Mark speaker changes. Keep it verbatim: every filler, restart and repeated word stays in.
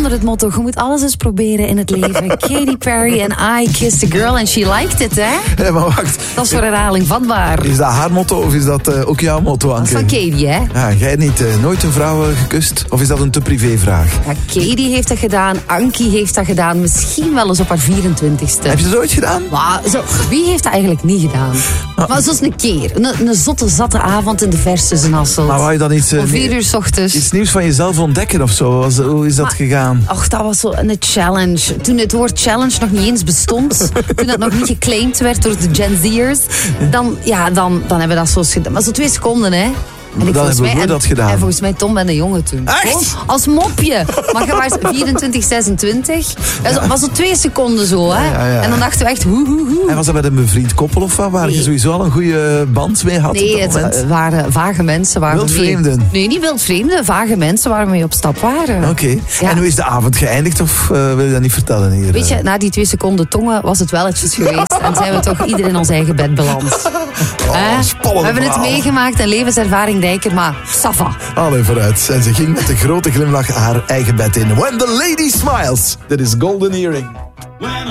Speaker 1: onder het motto, je moet alles eens proberen in het leven. Katy Perry en I Kissed a Girl and She Liked It, hè?
Speaker 2: Ja, maar wacht.
Speaker 1: Dat is voor herhaling vatbaar.
Speaker 2: Is dat haar motto of is dat uh, ook jouw motto, Anke?
Speaker 1: Dat is van Katy, hè?
Speaker 2: Ja, jij niet uh, nooit een vrouw uh, gekust? Of is dat een te privévraag?
Speaker 1: Ja, Katy heeft dat gedaan, Ankie heeft dat gedaan. Misschien wel eens op haar vierentwintigste.
Speaker 2: Heb je dat ooit gedaan?
Speaker 1: Maar zo, wie heeft dat eigenlijk niet gedaan?
Speaker 2: Ah.
Speaker 1: Maar zoals een keer. Een, een zotte, zatte avond in de vers tussen Hasselt.
Speaker 2: Maar wou je dan iets... Uh,
Speaker 1: Om vier uur 's ochtends.
Speaker 2: Iets nieuws van jezelf ontdekken of zo? Was, hoe is dat
Speaker 1: maar,
Speaker 2: gegaan?
Speaker 1: Och, dat was zo een challenge. Toen het woord challenge nog niet eens bestond. Toen het nog niet geclaimd werd door de Gen Z'ers. Dan, ja, dan, dan hebben we dat zo gedaan. Maar zo twee seconden, hè.
Speaker 2: En ik dan hebben we
Speaker 1: mij,
Speaker 2: dat gedaan.
Speaker 1: En volgens mij Tom ben de jongen toen.
Speaker 2: Echt?
Speaker 1: Gewoon als mopje. Maar je was vierentwintig, zesentwintig. Dat ja. was zo twee seconden zo, hè. Ja, ja, ja. En dan dachten we echt hoe, hoe, hoe.
Speaker 2: En was dat met een bevriend koppel of wat? Waar nee. je sowieso al een goede band mee had?
Speaker 1: Nee, het moment? waren vage mensen. Waar
Speaker 2: wildvreemden?
Speaker 1: We mee... Nee, niet wildvreemden. Vage mensen waar we mee op stap waren.
Speaker 2: Oké. Okay. Ja. En hoe is de avond geëindigd? Of uh, wil je dat niet vertellen hier?
Speaker 1: Weet je, na die twee seconden tongen was het welletjes geweest. En zijn we toch ieder in ons eigen bed beland.
Speaker 2: Oh, uh, spannend.
Speaker 1: We hebben het meegemaakt, een levenservaring dijker, maar Sava.
Speaker 2: Allee, vooruit. En ze ging met een grote glimlach haar eigen bed in. When the lady smiles. Dit is Golden Earring.